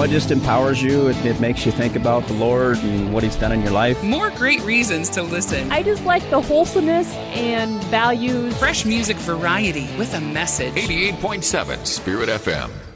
it just empowers you. It makes you think about the Lord and what He's done in your life. More great reasons to listen. I just like the wholesomeness and values. Fresh music variety with a message. 88.7 Spirit FM.